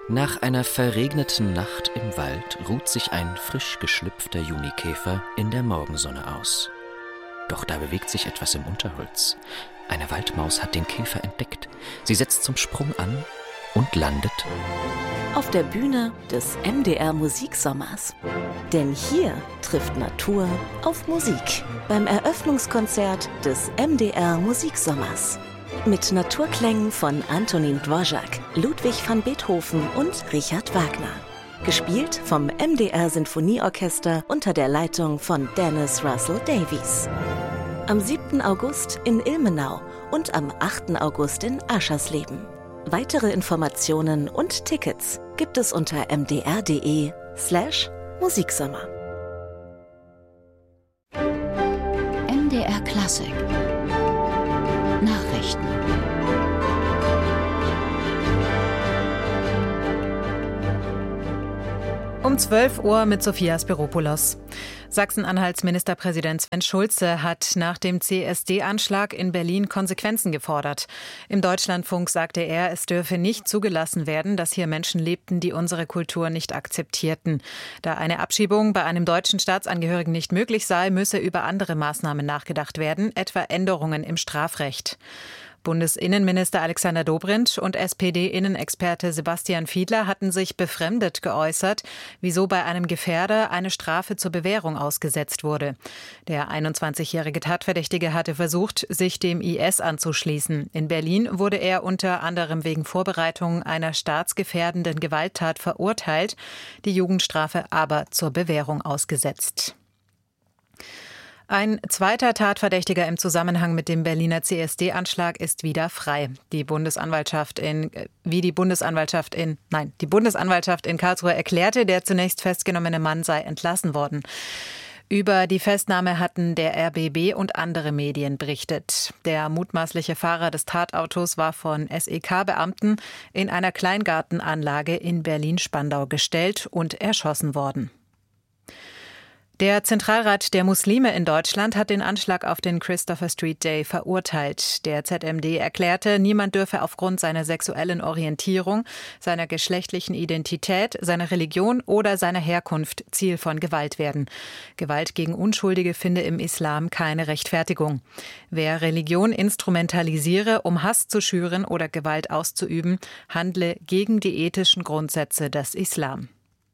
Nach einer verregneten Nacht im Wald ruht sich ein frisch geschlüpfter Junikäfer in der Morgensonne aus. Doch da bewegt sich etwas im Unterholz. Eine Waldmaus hat den Käfer entdeckt. Sie setzt zum Sprung an und landet auf der Bühne des MDR Musiksommers. Denn hier trifft Natur auf Musik beim Eröffnungskonzert des MDR Musiksommers. Mit Naturklängen von Antonín Dvořák, Ludwig van Beethoven und Richard Wagner. Gespielt vom MDR Sinfonieorchester unter der Leitung von Dennis Russell Davies. Am 7. August in Ilmenau und am 8. August in Aschersleben. Weitere Informationen und Tickets gibt es unter mdr.de/Musiksommer. MDR Klassik Nachrichten. Um 12 Uhr mit Sophia Spiropoulos. Sachsen-Anhalts Ministerpräsident Sven Schulze hat nach dem CSD-Anschlag in Berlin Konsequenzen gefordert. Im Deutschlandfunk sagte er, es dürfe nicht zugelassen werden, dass hier Menschen lebten, die unsere Kultur nicht akzeptierten. Da eine Abschiebung bei einem deutschen Staatsangehörigen nicht möglich sei, müsse über andere Maßnahmen nachgedacht werden, etwa Änderungen im Strafrecht. Bundesinnenminister Alexander Dobrindt und SPD-Innenexperte Sebastian Fiedler hatten sich befremdet geäußert, wieso bei einem Gefährder eine Strafe zur Bewährung ausgesetzt wurde. Der 21-jährige Tatverdächtige hatte versucht, sich dem IS anzuschließen. In Berlin wurde er unter anderem wegen Vorbereitung einer staatsgefährdenden Gewalttat verurteilt, die Jugendstrafe aber zur Bewährung ausgesetzt. Ein zweiter Tatverdächtiger im Zusammenhang mit dem Berliner CSD-Anschlag ist wieder frei. Die Bundesanwaltschaft in Karlsruhe erklärte, der zunächst festgenommene Mann sei entlassen worden. Über die Festnahme hatten der RBB und andere Medien berichtet. Der mutmaßliche Fahrer des Tatautos war von SEK-Beamten in einer Kleingartenanlage in Berlin-Spandau gestellt und erschossen worden. Der Zentralrat der Muslime in Deutschland hat den Anschlag auf den Christopher Street Day verurteilt. Der ZMD erklärte, niemand dürfe aufgrund seiner sexuellen Orientierung, seiner geschlechtlichen Identität, seiner Religion oder seiner Herkunft Ziel von Gewalt werden. Gewalt gegen Unschuldige finde im Islam keine Rechtfertigung. Wer Religion instrumentalisiere, um Hass zu schüren oder Gewalt auszuüben, handle gegen die ethischen Grundsätze des Islam.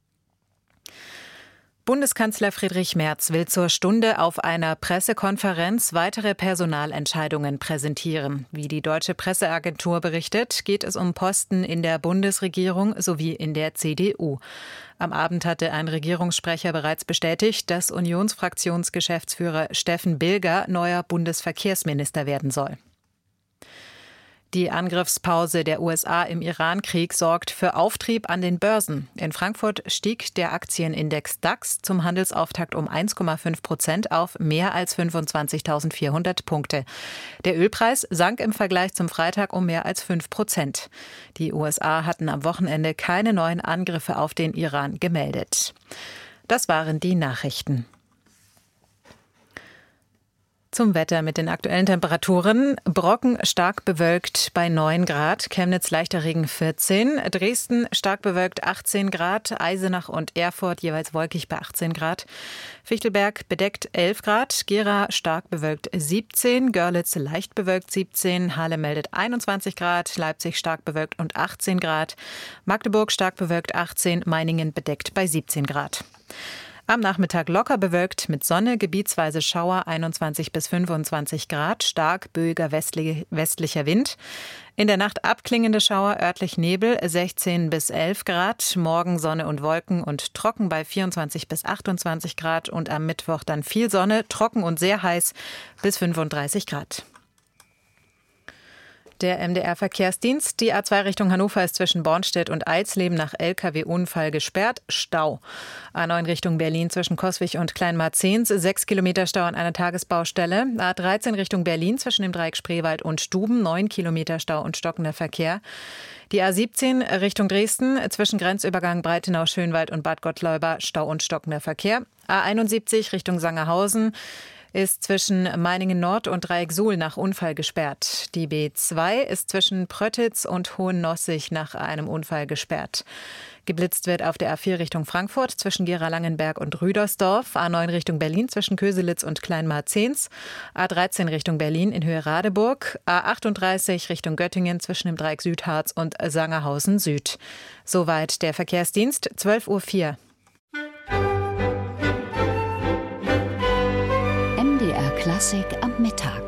Bundeskanzler Friedrich Merz will zur Stunde auf einer Pressekonferenz weitere Personalentscheidungen präsentieren. Wie die Deutsche Presseagentur berichtet, geht es um Posten in der Bundesregierung sowie in der CDU. Am Abend hatte ein Regierungssprecher bereits bestätigt, dass Unionsfraktionsgeschäftsführer Steffen Bilger neuer Bundesverkehrsminister werden soll. Die Angriffspause der USA im Iran-Krieg sorgt für Auftrieb an den Börsen. In Frankfurt stieg der Aktienindex DAX zum Handelsauftakt um 1,5% auf mehr als 25.400 Punkte. Der Ölpreis sank im Vergleich zum Freitag um mehr als 5%. Die USA hatten am Wochenende keine neuen Angriffe auf den Iran gemeldet. Das waren die Nachrichten. Zum Wetter mit den aktuellen Temperaturen. Brocken stark bewölkt bei 9 Grad, Chemnitz leichter Regen 14, Dresden stark bewölkt 18 Grad, Eisenach und Erfurt jeweils wolkig bei 18 Grad, Fichtelberg bedeckt 11 Grad, Gera stark bewölkt 17, Görlitz leicht bewölkt 17, Halle meldet 21 Grad, Leipzig stark bewölkt und 18 Grad, Magdeburg stark bewölkt 18, Meiningen bedeckt bei 17 Grad. Am Nachmittag locker bewölkt mit Sonne, gebietsweise Schauer 21 bis 25 Grad, stark böiger westlicher Wind. In der Nacht abklingende Schauer, örtlich Nebel 16 bis 11 Grad, morgen Sonne und Wolken und trocken bei 24 bis 28 Grad und am Mittwoch dann viel Sonne, trocken und sehr heiß bis 35 Grad. Der MDR-Verkehrsdienst. Die A2 Richtung Hannover ist zwischen Bornstedt und Eilsleben nach LKW-Unfall gesperrt. Stau. A9 Richtung Berlin zwischen Coswig und Kleinmarzens. 6 Kilometer Stau an einer Tagesbaustelle. A13 Richtung Berlin zwischen dem Dreieck Spreewald und Stuben. 9 Kilometer Stau und stockender Verkehr. Die A17 Richtung Dresden zwischen Grenzübergang Breitenau-Schönwald und Bad Gottleuba. Stau und stockender Verkehr. A71 Richtung Sangerhausen. ist zwischen Meiningen Nord und Dreieck Suhl nach Unfall gesperrt. Die B2 ist zwischen Pröttitz und Hohennossig nach einem Unfall gesperrt. Geblitzt wird auf der A4 Richtung Frankfurt zwischen Gera-Langenberg und Rüdersdorf, A9 Richtung Berlin zwischen Köselitz und Kleinmarzens, A13 Richtung Berlin in Höhe Radeburg, A38 Richtung Göttingen zwischen dem Dreieck Südharz und Sangerhausen Süd. Soweit der Verkehrsdienst, 12:04 Uhr. MDR Klassik am Mittag.